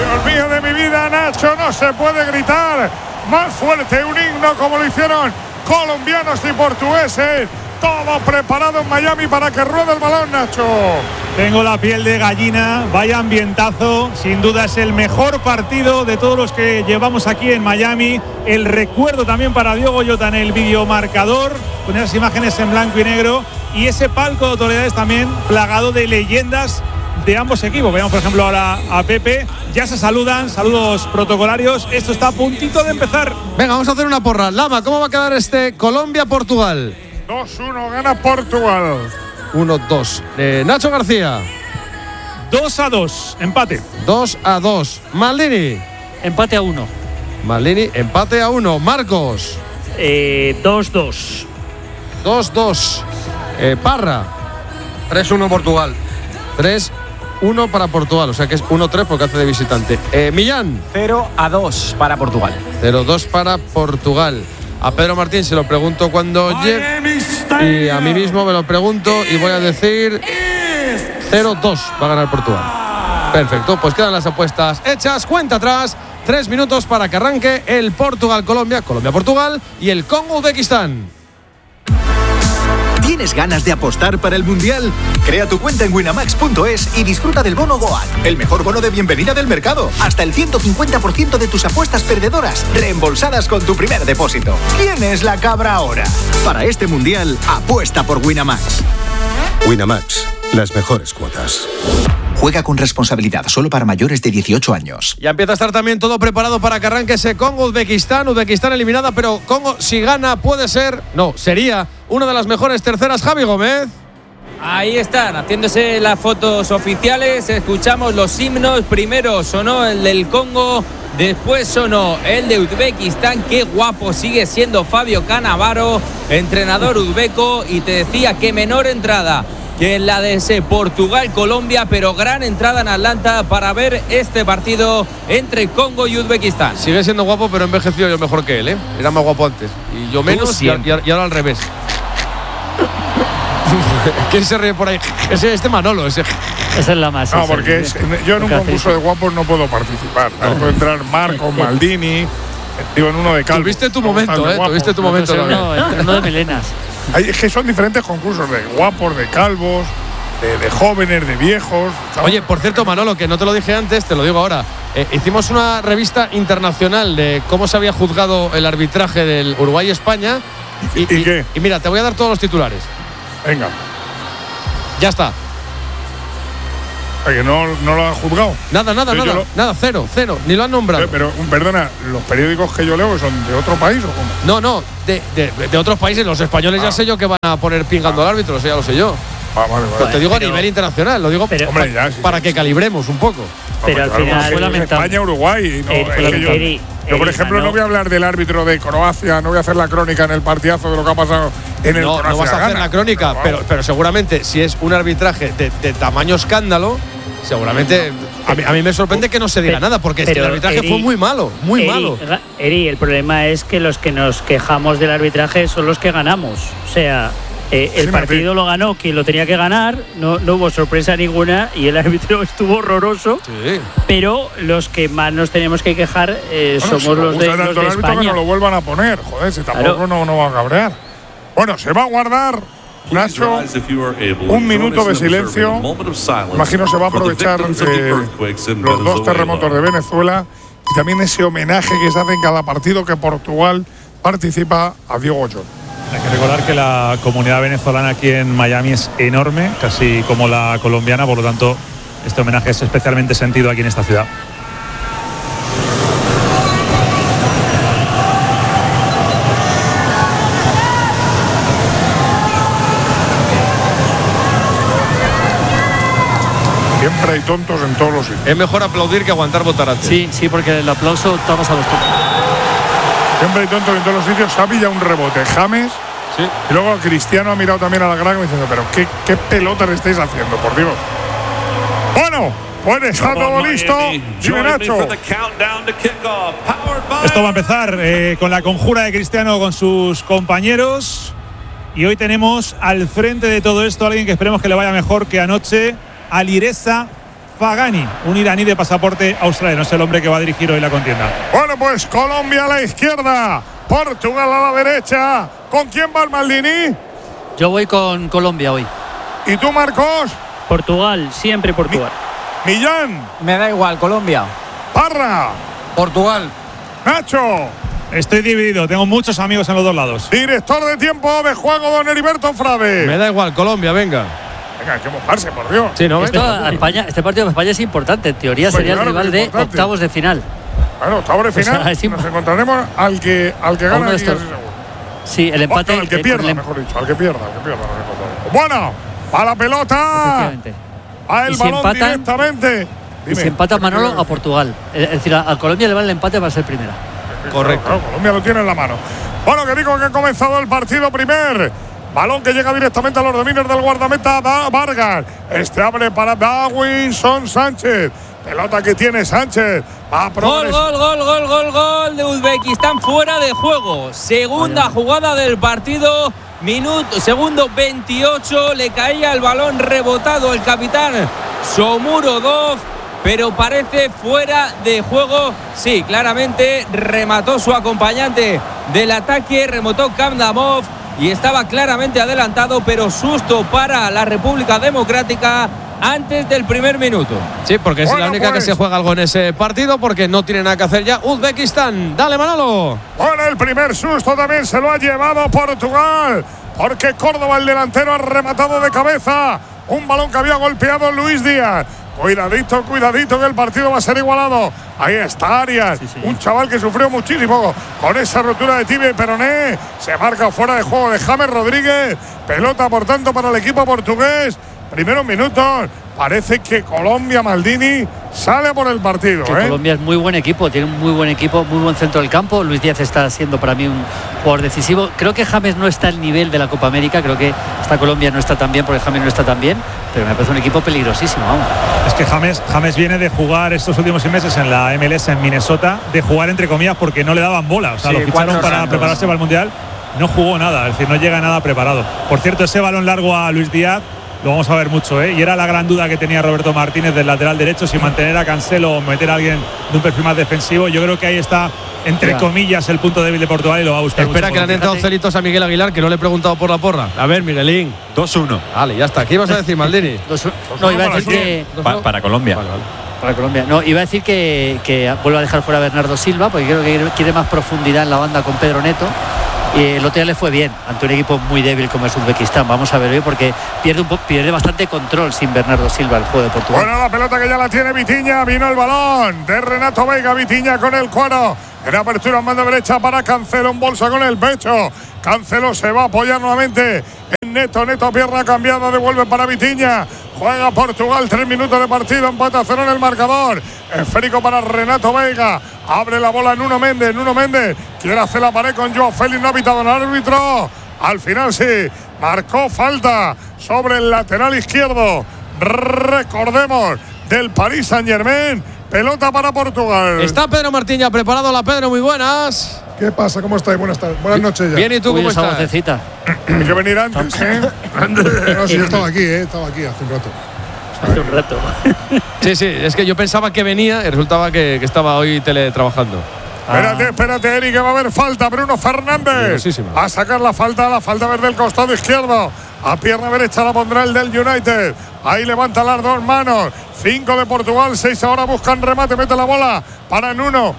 Dios mío de mi vida, Nacho, no se puede gritar más fuerte un himno como lo hicieron colombianos y portugueses. Todo preparado en Miami para que ruede el balón, Nacho. Tengo la piel de gallina, vaya ambientazo. Sin duda es el mejor partido de todos los que llevamos aquí en Miami. El recuerdo también para Diogo Jota en el videomarcador, con esas imágenes en blanco y negro. Y ese palco de autoridades también plagado de leyendas de ambos equipos. Veamos, por ejemplo, ahora a Pepe. Ya se saludan, saludos protocolarios. Esto está a puntito de empezar. Venga, vamos a hacer una porra. Lama, ¿cómo va a quedar este Colombia-Portugal? 2-1 gana Portugal. 1-2. Nacho García. 2-2, empate. 2-2. Maldini. Empate a 1. Maldini, empate a 1. Marcos. 2-2. 2-2. Parra. 3-1 Portugal. 3-1 para Portugal, o sea que es 1-3 porque hace de visitante. Millán. 0-2 para Portugal. 0-2 para Portugal. A Pedro Martín se lo pregunto cuando llegue y a mí mismo me lo pregunto y voy a decir 0-2 va a ganar Portugal. Perfecto, pues quedan las apuestas hechas, cuenta atrás, 3 minutos para que arranque el Portugal-Colombia, Colombia-Portugal y el Congo-Uzbekistán. ¿Tienes ganas de apostar para el Mundial? Crea tu cuenta en winamax.es y disfruta del bono Goat, el mejor bono de bienvenida del mercado. Hasta el 150% de tus apuestas perdedoras reembolsadas con tu primer depósito. ¿Quién es la cabra ahora? Para este Mundial, apuesta por Winamax. Winamax, las mejores cuotas. Juega con responsabilidad, solo para mayores de 18 años. Ya empieza a estar también todo preparado para que arranque ese Congo-Uzbekistán. Uzbekistán eliminada, pero Congo, si gana, puede ser, no, sería una de las mejores terceras. Javi Gómez. Ahí están, haciéndose las fotos oficiales. Escuchamos los himnos. Primero sonó el del Congo, después sonó el de Uzbekistán. Qué guapo sigue siendo Fabio Cannavaro, entrenador uzbeco. Y te decía que menor entrada que en la de ese Portugal-Colombia, pero gran entrada en Atlanta para ver este partido entre Congo y Uzbekistán. Sigue siendo guapo, pero envejecido yo mejor que él, ¿eh? Era más guapo antes. Y yo menos, y ahora al revés. ¿Quién se ríe por ahí? Este Manolo, ese. Esa es la más. No, porque yo en un concurso de guapos no puedo participar. No. Puedo entrar Marcos, Maldini, digo, en uno de calvos. Tuviste tu momento, ¿eh? Tuviste tu momento. No de melenas. Es que son diferentes concursos de guapos, de calvos, de jóvenes, de viejos. ¿sabes? Oye, por cierto, Manolo, que no te lo dije antes, te lo digo ahora. Hicimos una revista internacional de cómo se había juzgado el arbitraje del Uruguay-España. ¿Y qué? Y mira, te voy a dar todos los titulares. Venga. Ya está. Que no lo han juzgado. Nada, cero. Ni lo han nombrado. Pero, perdona, ¿los periódicos que yo leo son de otro país o cómo? No, de otros países. Los españoles ya sé yo que van a poner pingando al árbitro, eso ya lo sé yo. Vale. Pero te digo a nivel internacional, lo digo para que calibremos un poco. Pero al final fue lamentable. España-Uruguay. Yo, por ejemplo, no voy a hablar del árbitro de Croacia, no voy a hacer la crónica en el partidazo de lo que ha pasado en el Croacia. No vas a hacer la crónica, pero seguramente si es un arbitraje de tamaño escándalo, seguramente a mí me sorprende que no se diga nada, porque el arbitraje fue muy malo, muy malo. El problema es que los que nos quejamos del arbitraje son los que ganamos. O sea, el partido lo ganó quien lo tenía que ganar, no hubo sorpresa ninguna y el árbitro estuvo horroroso. Sí. Pero los que más nos tenemos que quejar somos los de España. Que no lo vuelvan a poner, joder, si tampoco no va a cabrear. Bueno, se va a guardar, Nacho, un minuto de silencio. Imagino se va a aprovechar los dos terremotos de Venezuela y también ese homenaje que se hace en cada partido que Portugal participa a Diogo Jota. Hay que recordar que la comunidad venezolana aquí en Miami es enorme, casi como la colombiana, por lo tanto, este homenaje es especialmente sentido aquí en esta ciudad. Siempre hay tontos en todos los sitios. Es mejor aplaudir que aguantar botarate. Sí, porque el aplauso estamos a los tontos. Siempre hay tontos en todos los sitios. Se ha pillado un rebote James. Sí. Y luego Cristiano ha mirado también a la grada diciendo, pero ¿qué pelota le estáis haciendo, por Dios? Bueno, pues está todo listo. Dime, Nacho. Esto va a empezar con la conjura de Cristiano con sus compañeros. Y hoy tenemos al frente de todo esto a alguien que esperemos que le vaya mejor que anoche, Alireza Fagani, un iraní de pasaporte australiano. Es el hombre que va a dirigir hoy la contienda. Bueno, pues Colombia a la izquierda, Portugal a la derecha. ¿Con quién va el Maldini? Yo voy con Colombia hoy. ¿Y tú, Marcos? Portugal, siempre Portugal. Millán. Me da igual, Colombia. Parra. Portugal. Nacho. Estoy dividido, tengo muchos amigos en los dos lados. Director de tiempo de juego, don Heriberto Frade. Me da igual, Colombia, venga. Venga, hay que mojarse, por Dios. Sí, ¿no? Este partido de España es importante. En teoría Pues sería claro el rival que es de octavos de final. Bueno, octavos de final. Pues, nos encontraremos al que gane aquí, seguro. Sí, el empate. Al que pierda, mejor dicho. Al que pierda. Bueno, a la pelota. A el balón directamente. Y si empata Manolo a Portugal. Es decir, a Colombia le vale el empate para ser primera. Correcto. Claro, Colombia lo tiene en la mano. Bueno, que digo que ha comenzado el partido primer. Balón que llega directamente a los dominios del guardameta Vargas. Este abre para Davinson Sánchez. Pelota que tiene Sánchez. Gol de Uzbekistán fuera de juego. Segunda jugada del partido. Segundo 28. Le caía el balón rebotado el capitán Shomurodov, pero parece fuera de juego. Sí, claramente remató su acompañante del ataque, remató Kamdamov y estaba claramente adelantado, pero susto para la República Democrática antes del primer minuto. Sí, porque es la única que se juega algo en ese partido, porque no tiene nada que hacer ya Uzbekistán. Dale, Manolo. Bueno, el primer susto también se lo ha llevado Portugal, porque Córdoba, el delantero, ha rematado de cabeza un balón que había golpeado Luis Díaz. Cuidadito, que el partido va a ser igualado. Ahí está Arias, un chaval que sufrió muchísimo con esa rotura de tibia y peroné. Se marca fuera de juego de James Rodríguez. Pelota, por tanto, para el equipo portugués. Primeros minutos. Parece que Colombia, Maldini, sale por el partido. Colombia es muy buen equipo, tiene un muy buen equipo, muy buen centro del campo. Luis Díaz está siendo para mí un jugador decisivo. Creo que James no está al nivel de la Copa América. Creo que esta Colombia no está tan bien porque James no está tan bien. Pero me parece un equipo peligrosísimo. Vamos. Es que James viene de jugar estos últimos 6 meses en la MLS en Minnesota, de jugar entre comillas porque no le daban bola. O sea, lo ficharon para prepararse para el Mundial. No jugó nada, es decir, no llega nada preparado. Por cierto, ese balón largo a Luis Díaz lo vamos a ver mucho, y era la gran duda que tenía Roberto Martínez del lateral derecho, si mantener a Cancelo o meter a alguien de un perfil más defensivo. Yo creo que ahí está, entre comillas, el punto débil de Portugal y lo va a buscar. Espera, que le han entrado celitos a Miguel Aguilar, que no le he preguntado por la porra. A ver, Miguelín. 2-1. Vale, ya está. ¿Qué ibas a decir, Maldini? No, iba a decir que para Colombia. Vale. Para Colombia. No, iba a decir que vuelve a dejar fuera a Bernardo Silva, porque creo que quiere más profundidad en la banda con Pedro Neto. Y el otro día le fue bien ante un equipo muy débil como es Uzbekistán. Vamos a ver hoy, porque pierde bastante control sin Bernardo Silva el juego de Portugal. Bueno, la pelota que ya la tiene Vitinha. Vino el balón de Renato Veiga. Vitinha con el cuero. En apertura en banda derecha para Cancelo, en bolsa con el pecho. Cancelo se va a apoyar nuevamente en Neto. Pierna cambiada, devuelve para Vitinha. Juega Portugal, 3 minutos de partido, empate a 0 en el marcador. Esférico para Renato Veiga. Abre la bola Nuno Méndez. Quiere hacer la pared con Joao Félix, no ha pitado el árbitro. Al final sí, marcó falta sobre el lateral izquierdo. Recordemos, del Paris Saint-Germain. Pelota para Portugal. Está Pedro Martín ya preparado. Hola, Pedro, muy buenas. ¿Qué pasa? ¿Cómo estáis? Buenas noches ya. Bien, ¿y tú cómo estás? Hay que venir antes, No, sí, yo estaba aquí hace un rato. Hace un rato. Sí, es que yo pensaba que venía y resultaba que estaba hoy teletrabajando. Espérate, Eric, que va a haber falta. Bruno Fernández a sacar la falta verde del costado izquierdo. A pierna derecha la pondrá el del United. Ahí levanta las dos manos. 5 de Portugal, 6 ahora buscan remate. Mete la bola para Nuno.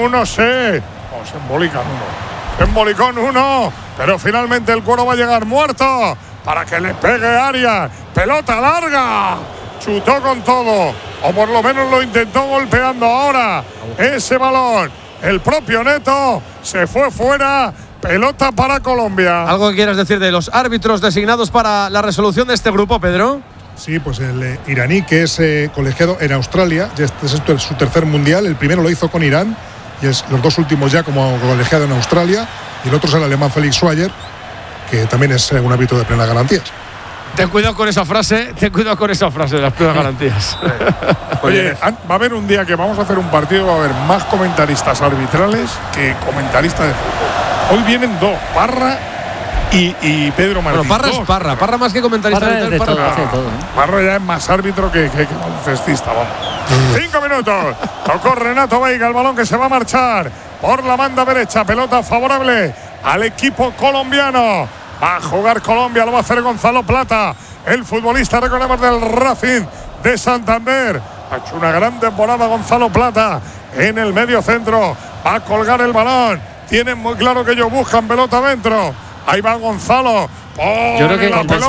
Se embolica Nuno. Embolicó Nuno. Pero finalmente el cuero va a llegar muerto para que le pegue Arias. Pelota larga. Chutó con todo. O por lo menos lo intentó golpeando ahora. Ese balón. El propio Neto se fue fuera. Pelota para Colombia. ¿Algo que quieras decir de los árbitros designados para la resolución de este grupo, Pedro? Sí, pues el iraní, que es colegiado en Australia. Este es su tercer mundial. El primero lo hizo con Irán y es los dos últimos ya como colegiado en Australia. Y el otro es el alemán Felix Schwager, que también es un árbitro de plenas garantías. Ten cuidado con esa frase de las plenas garantías. Oye, va a haber un día que vamos a hacer un partido, va a haber más comentaristas arbitrales que comentaristas de fútbol. Hoy vienen dos, Parra y Pedro Martín. Bueno, Parra es Parra. Parra más que comentarista. Parra es de todo, hace todo. Parra ya es más árbitro que baloncestista, vamos. 5 minutos. Tocó Renato Veiga, el balón que se va a marchar por la banda derecha. Pelota favorable al equipo colombiano. Va a jugar Colombia, lo va a hacer Gonzalo Plata, el futbolista, recordemos, del Racing de Santander. Ha hecho una gran temporada Gonzalo Plata en el medio centro. Va a colgar el balón. Tienen muy claro que ellos buscan pelota adentro. Ahí va Gonzalo. Yo creo que el del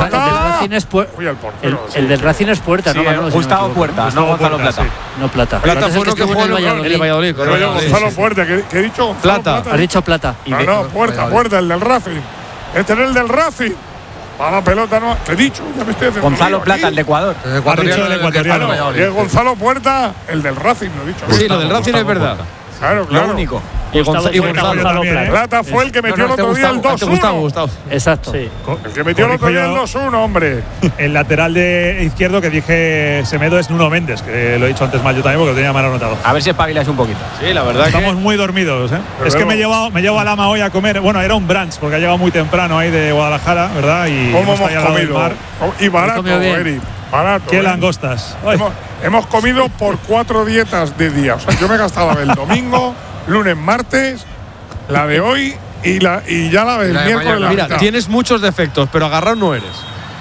Racing es Puerta, sí, ¿no? Gustavo Puerta, no Gonzalo Plata. Sí. No Plata. Plata fue uno que jugó en el Valladolid. Pero yo Gonzalo Puerta, ¿qué he dicho? Plata. Has dicho Plata. No, Puerta, el del Racing. Este es el del Racing. Va la pelota, ¿no? ¿Qué he dicho? Ya me estoy haciendo Gonzalo Plata, el de Ecuador. El ecuatoriano. Y es Gonzalo Puerta, el del Racing, lo he dicho. Sí, lo del Racing es verdad. Claro. Lo único. Y Gonzalo Plata fue el que metió el otro día el 2-1. Gustavo. Exacto. Sí. El que metió el otro día el 2-1, hombre. El lateral de izquierdo que dije Semedo es Nuno Méndez, que lo he dicho antes mal yo también porque lo tenía mal anotado. A ver si espabilas un poquito. Sí, la verdad. Estamos muy dormidos, ¿eh? Es que me llevo a Lama hoy a comer. Bueno, era un brunch porque ha llegado muy temprano ahí de Guadalajara, ¿verdad? Y ¿cómo hemos comido? Y barato, Eric. Barato. ¿Qué langostas? Hemos comido por 4 dietas de día. O sea, yo me gastaba el domingo, lunes, martes, la de hoy y ya la del miércoles. Mira, tienes muchos defectos, pero agarrado no eres.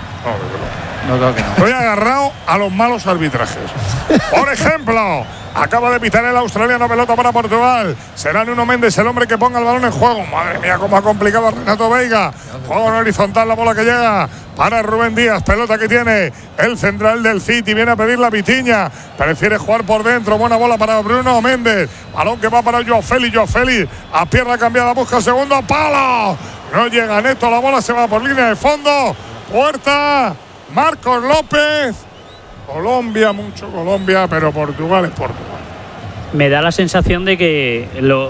No, creo que no. Estoy agarrado a los malos arbitrajes. Por ejemplo, acaba de pitar el australiano, pelota para Portugal. Será Nuno Méndez el hombre que ponga el balón en juego. Madre mía, cómo ha complicado a Renato Veiga. Juego en horizontal, la bola que llega para Rubén Díaz. Pelota que tiene el central del City. Viene a pedir la Vitinha. Prefiere jugar por dentro. Buena bola para Bruno Méndez. Balón que va para Joao Félix. Joao Félix a pierna cambiada. Busca segundo palo. No llega Neto. La bola se va por línea de fondo. Puerta. Marcos López. Colombia, mucho Colombia, pero Portugal es Portugal. Me da la sensación de que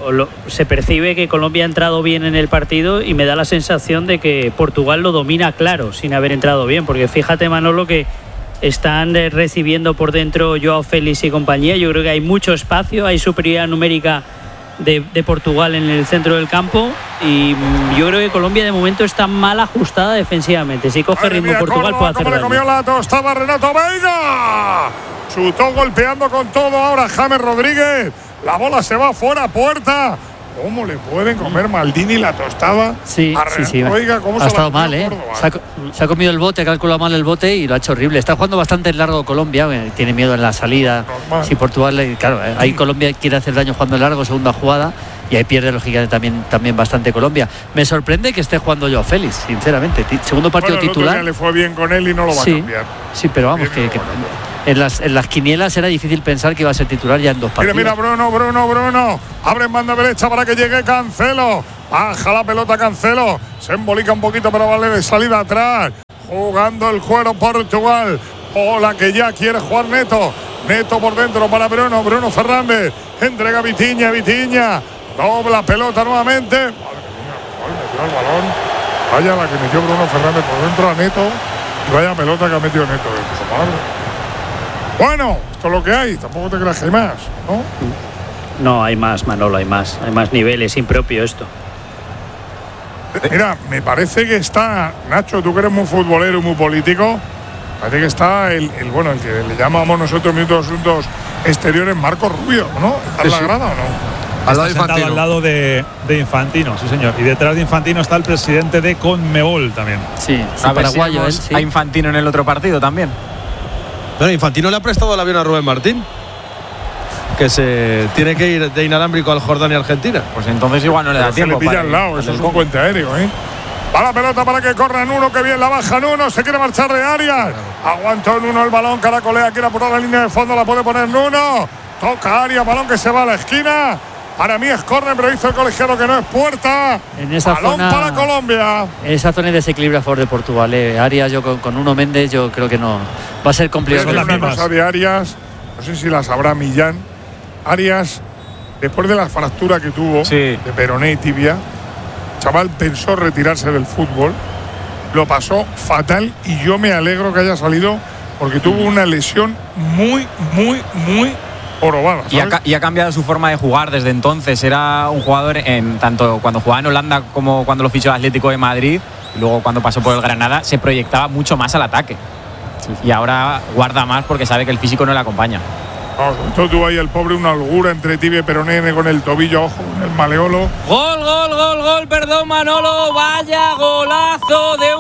se percibe que Colombia ha entrado bien en el partido y me da la sensación de que Portugal lo domina claro, sin haber entrado bien, porque fíjate, Manolo, que están recibiendo por dentro Joao Félix y compañía. Yo creo que hay mucho espacio, hay superioridad numérica de Portugal en el centro del campo y yo creo que Colombia de momento está mal ajustada defensivamente. Si coge ritmo Portugal puede hacer daño. Le comió la tostada Renato Veiga. Chutó golpeando con todo ahora James Rodríguez. La bola se va fuera, Puerta. ¿Cómo le pueden comer Maldini la tostada? Sí. Oiga, ¿cómo ha estado mal, ¿eh? Se ha comido el bote, ha calculado mal el bote y lo ha hecho horrible. Está jugando bastante en largo Colombia, tiene miedo en la salida. Normal. Si Portugal, claro, ahí Colombia quiere hacer daño jugando en largo, segunda jugada, y ahí pierde lógicamente también bastante Colombia. Me sorprende que esté jugando Joao Félix, sinceramente. Segundo partido titular. Le fue bien con él y no lo va a cambiar. Sí, pero vamos, que en las quinielas era difícil pensar que iba a ser titular ya en 2 partidos. Mira, Bruno. Abre en banda derecha para que llegue Cancelo. Baja la pelota Cancelo. Se embolica un poquito, pero vale de salida atrás. Jugando el cuero Portugal. Hola, que ya quiere jugar Neto. Neto por dentro para Bruno Fernández. Entrega Vitinha. Dobla pelota nuevamente. Madre mía, metió el balón. Vaya la que metió Bruno Fernández por dentro a Neto. Y vaya pelota que ha metido Neto. Bueno, esto es lo que hay. Tampoco te creas que hay más, ¿no? No, hay más, Manolo, hay más niveles, impropio esto. Mira, me parece que está, Nacho, tú que eres muy futbolero y muy político, parece que está el que le llamamos nosotros minutos de asuntos exteriores, Marco Rubio, ¿no? ¿Está en la grada o no? Al lado de Infantino. Al lado de Infantino, sí señor. Y detrás de Infantino está el presidente de Conmebol también. Sí, paraguayo. A Infantino en el otro partido también. Bueno, Infantino le ha prestado el avión a Rubén Martín, que se tiene que ir de inalámbrico al Jordania y Argentina. Pues entonces igual no le da tiempo. Se le pilla al lado, eso es un puente aéreo, ¿eh? Va la pelota para que corra Nuno, que bien la baja Nuno, se quiere marchar de Arias. Aguantó Nuno el balón, caracolea, quiere apurar la línea de fondo, la puede poner Nuno. Toca Arias, balón que se va a la esquina. Para mí es córner, pero dice el colegiado que no es Puerta. En esa balón zona, para Colombia. En esa zona de desequilibrio a favor de Portugal. Arias, yo con Nuno Méndez, yo creo que no. Va a ser complicado. Una cosa de Arias, no sé si la sabrá Millán. Arias, después de la fractura que tuvo de peroné y tibia, chaval pensó retirarse del fútbol. Lo pasó fatal y yo me alegro que haya salido porque tuvo una lesión muy jorobada, y ha cambiado su forma de jugar desde entonces. Era un jugador, tanto cuando jugaba en Holanda como cuando lo fichó el Atlético de Madrid, Luego cuando pasó por el Granada se proyectaba mucho más al ataque. Y ahora guarda más porque sabe que el físico no le acompaña. Entonces tú ahí el pobre una holgura entre tibia y peroné con el tobillo ojo, el maleolo. Gol, perdón Manolo, vaya golazo de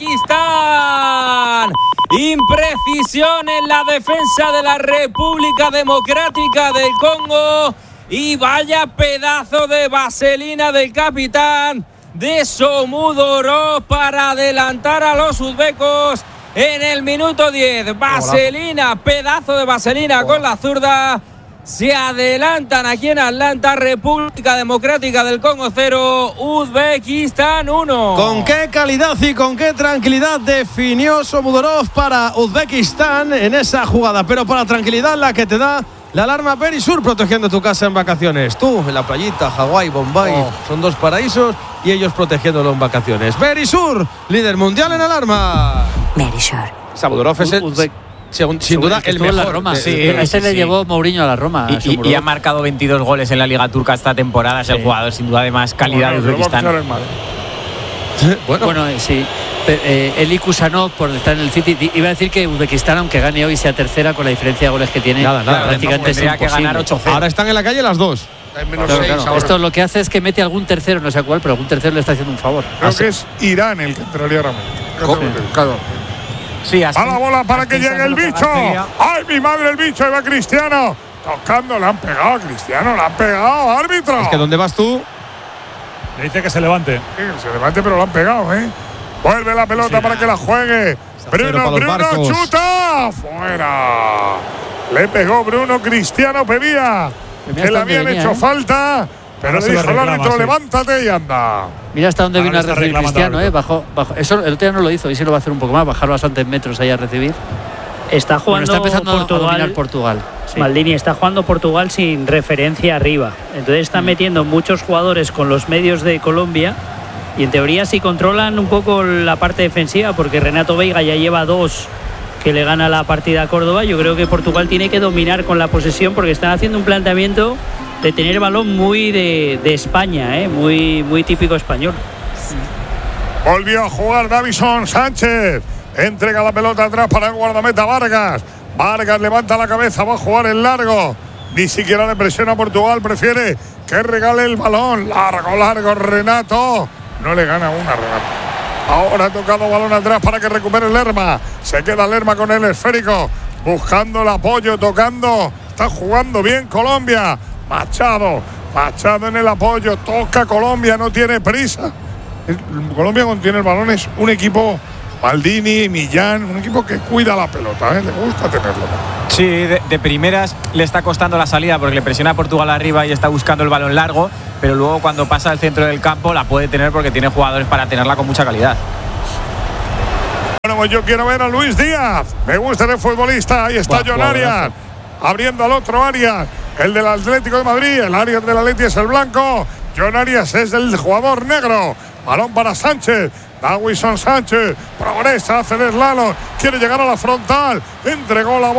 Uzbekistán. Imprecisión en la defensa de la República Democrática del Congo y vaya pedazo de vaselina del capitán de Somodurov para adelantar a los uzbecos. En el minuto 10, vaselina, pedazo de vaselina con la zurda. Se adelantan aquí en Atlanta, República Democrática del Congo 0, Uzbekistán 1. Con qué calidad y con qué tranquilidad definió Somodurov para Uzbekistán en esa jugada. Pero para tranquilidad la que te da la alarma Verisur, protegiendo tu casa en vacaciones. Tú en la playita, Hawái, Bombay, son dos paraísos y ellos protegiéndolo en vacaciones. Verisur, líder mundial en alarma. Verisur. Somodurov es sin duda el mejor. En la Roma. Sí, le llevó Mourinho a la Roma. Y ha marcado 22 goles en la Liga Turca esta temporada. Es el jugador sin duda de más calidad de Uzbekistán. Bueno, sí. Eli Kusanov, por estar en el City, iba a decir que Uzbekistán, aunque gane hoy, sea tercera con la diferencia de goles que tiene. Nada, prácticamente tendría que ganar 8-0. Ahora están en la calle las dos. Claro. Esto lo que hace es que mete algún tercero, no sé cuál, pero algún tercero le está haciendo un favor. Creo que es Irán el que entraría ahora mismo. Claro. Sí, a la bola para que llegue el bicho. ¡Ay, mi madre, el bicho! Ahí va Cristiano. Tocando, le han pegado a Cristiano, le han pegado, árbitro. Es que ¿dónde vas tú? Le dice que se levante. Sí, que se levante, pero lo han pegado, ¿eh? Vuelve la pelota para que la juegue. Bruno chuta. Fuera. Le pegó Bruno, Cristiano pedía que le habían hecho falta. Pero le dijo al árbitro, levántate y anda. Mira hasta dónde vino a recibir Cristiano, Bajó. Eso el otro día no lo hizo y sí lo va a hacer un poco más, bajar bastantes metros ahí a recibir. Está jugando está empezando Portugal, a dominar Portugal. Sí. Maldini está jugando Portugal sin referencia arriba. Entonces están metiendo muchos jugadores con los medios de Colombia y en teoría si controlan un poco la parte defensiva, porque Renato Veiga ya lleva 2 que le gana la partida a Córdoba. Yo creo que Portugal tiene que dominar con la posesión porque están haciendo un planteamiento de tener el balón muy de España, muy típico español. Volvió a jugar Davison Sánchez. Entrega la pelota atrás para el guardameta Vargas. Vargas levanta la cabeza, va a jugar en largo. Ni siquiera le presiona a Portugal, prefiere que regale el balón. Largo, Renato. No le gana una, Renato. Ahora ha tocado balón atrás para que recupere Lerma. Se queda Lerma con el esférico, buscando el apoyo, tocando. Está jugando bien Colombia. Machado en el apoyo, toca Colombia, no tiene prisa. Colombia cuando tiene el balón es un equipo, Maldini, Millán, un equipo que cuida la pelota, le gusta tenerlo. Sí, de primeras le está costando la salida porque le presiona a Portugal arriba y está buscando el balón largo, pero luego cuando pasa al centro del campo la puede tener porque tiene jugadores para tenerla con mucha calidad. Bueno, pues yo quiero ver a Luis Díaz, me gusta el futbolista, ahí está John Arias, abriendo al otro Arias. El del Atlético de Madrid, el Arias del Atleti es el blanco. John Arias es el jugador negro. Balón para Sánchez. Davison Sánchez progresa, hace el slalom. Quiere llegar a la frontal. Entregó la bola.